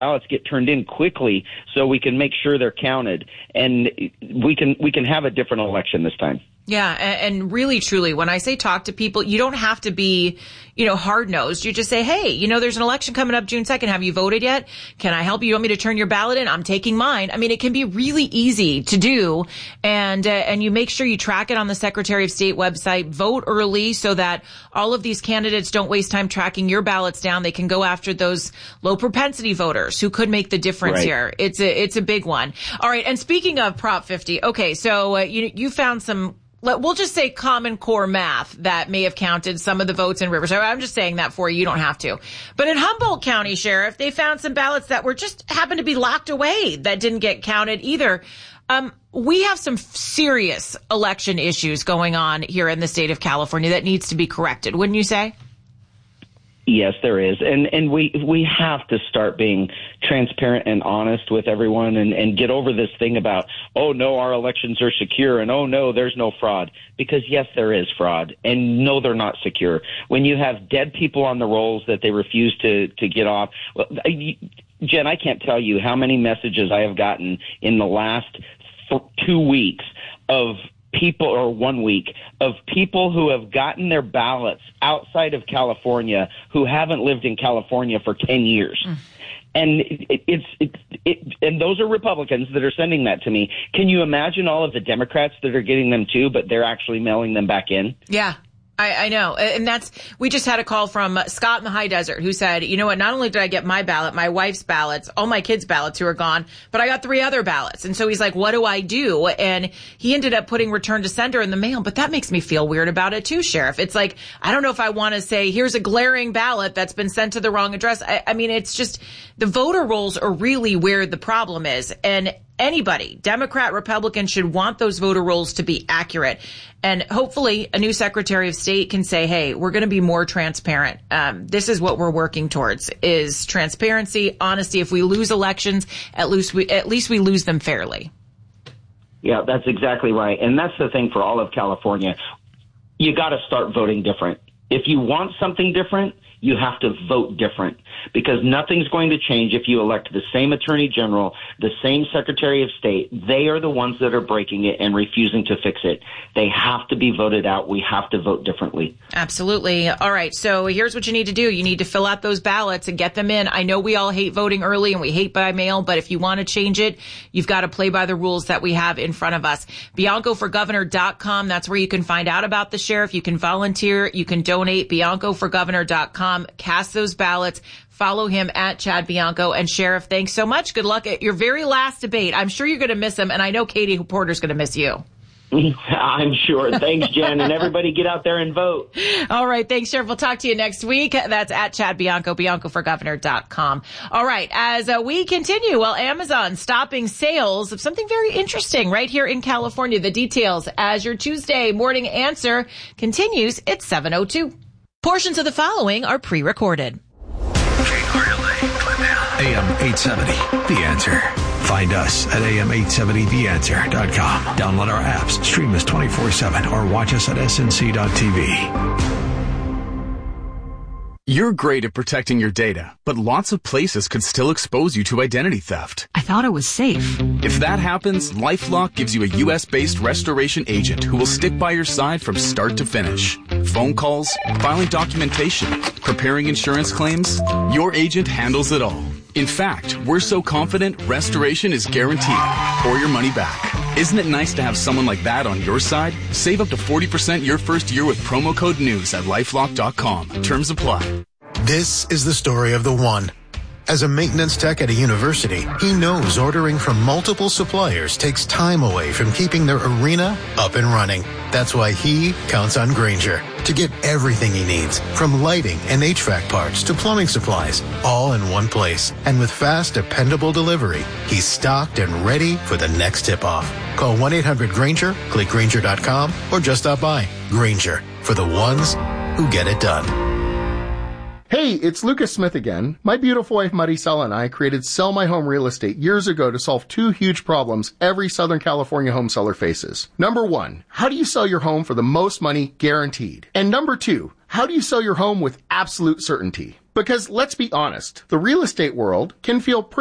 ballots get turned in quickly so we can make sure they're counted, and we can have a different election this time. Yeah. And really, truly, when I say talk to people, you don't have to be, hard-nosed. You just say, hey, there's an election coming up June 2nd. Have you voted yet? Can I help you? You want me to turn your ballot in? I'm taking mine. I mean, it can be really easy to do. And you make sure you track it on the Secretary of State website. Vote early so that all of these candidates don't waste time tracking your ballots down. They can go after those low propensity voters who could make the difference here. It's a big one. All right. And speaking of Prop 50, okay, so you found some, we'll just say Common Core math that may have counted some of the votes in Riverside. I'm just saying that for you. You don't have to. But in Humboldt County, Sheriff, they found some ballots that were just happened to be locked away that didn't get counted either. We have some serious election issues going on here in the state of California that needs to be corrected, wouldn't you say? Yes, there is. And we have to start being transparent and honest with everyone and get over this thing about, oh, no, our elections are secure, and oh, no, there's no fraud. Because, yes, there is fraud, and no, they're not secure. When you have dead people on the rolls that they refuse to get off, well, Jen, I can't tell you how many messages I have gotten in the last 2 weeks of people, or 1 week, of people who have gotten their ballots outside of California who haven't lived in California for 10 years. And and those are Republicans that are sending that to me. Can you imagine all of the Democrats that are getting them too, but they're actually mailing them back in? Yeah. I know. And we just had a call from Scott in the High Desert who said, you know what, not only did I get my ballot, my wife's ballots, all my kids' ballots who are gone, but I got 3 other ballots. And so he's like, what do I do? And he ended up putting return to sender in the mail. But that makes me feel weird about it too, Sheriff. It's like, I don't know if I want to say, here's a glaring ballot that's been sent to the wrong address. I mean, it's just the voter rolls are really where the problem is. And anybody, Democrat, Republican, should want those voter rolls to be accurate. And hopefully a new Secretary of State can say, hey, we're going to be more transparent. This is what we're working towards, is transparency, honesty. If we lose elections, at least we lose them fairly. Yeah, that's exactly right. And that's the thing for all of California. You got to start voting different. If you want something different, you have to vote different, because nothing's going to change if you elect the same Attorney General, the same Secretary of State. They are the ones that are breaking it and refusing to fix it. They have to be voted out. We have to vote differently. Absolutely. All right. So here's what you need to do. You need to fill out those ballots and get them in. I know we all hate voting early and we hate by mail, but if you want to change it, you've got to play by the rules that we have in front of us. BiancoForGovernor.com. That's where you can find out about the sheriff. You can volunteer. You can donate. BiancoForGovernor.com. Cast those ballots. Follow him at Chad Bianco. And Sheriff, thanks so much. Good luck at your very last debate. I'm sure you're going to miss him, and I know Katie Porter's going to miss you. I'm sure. Thanks, Jen. And everybody get out there and vote. All right. Thanks, Sheriff. We'll talk to you next week. That's at Chad Bianco, BiancoForGovernor.com. All right. As we continue, well, Amazon stopping sales of something very interesting right here in California. The details as your Tuesday morning answer continues at 7:02. Portions of the following are pre-recorded. AM 870, The Answer. Find us at am870theanswer.com. Download our apps, stream us 24/7, or watch us at snc.tv. You're great at protecting your data, but lots of places could still expose you to identity theft. I thought it was safe. If that happens, LifeLock gives you a U.S.-based restoration agent who will stick by your side from start to finish. Phone calls, filing documentation, preparing insurance claims, your agent handles it all. In fact, we're so confident restoration is guaranteed or your money back. Isn't it nice to have someone like that on your side? Save up to 40% your first year with promo code NEWS at LifeLock.com. Terms apply. This is the story of the one. As a maintenance tech at a university, he knows ordering from multiple suppliers takes time away from keeping their arena up and running. That's why he counts on Grainger to get everything he needs, from lighting and HVAC parts to plumbing supplies, all in one place. And with fast, dependable delivery, he's stocked and ready for the next tip-off. Call 1-800-GRAINGER, click Grainger.com, or just stop by. Grainger, for the ones who get it done. Hey, it's Lucas Smith again. My beautiful wife Maricela and I created Sell My Home Real Estate years ago to solve 2 huge problems every Southern California home seller faces. Number 1, how do you sell your home for the most money guaranteed? And number 2, how do you sell your home with absolute certainty? Because let's be honest, the real estate world can feel pretty